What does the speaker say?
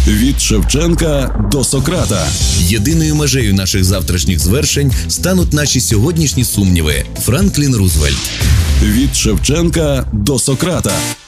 Від Шевченка до Сократа. Єдиною межею наших завтрашніх звершень стануть наші сьогоднішні сумніви. Франклін Рузвельт. Від Шевченка до Сократа.